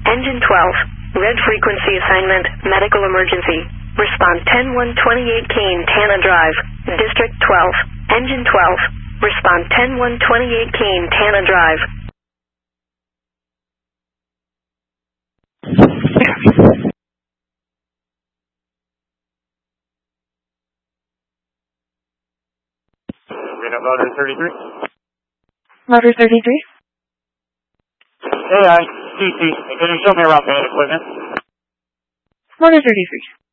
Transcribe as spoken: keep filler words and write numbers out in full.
Engine twelve. Red frequency assignment, medical emergency. Respond ten one twenty-eight Kane, Tana Drive. District twelve. Engine twelve. Respond ten one twenty-eight Kane, Tana Drive. Read up Motor thirty-three. Motor thirty-three. A I, C C, can you show me around the equipment? Motor thirty-three.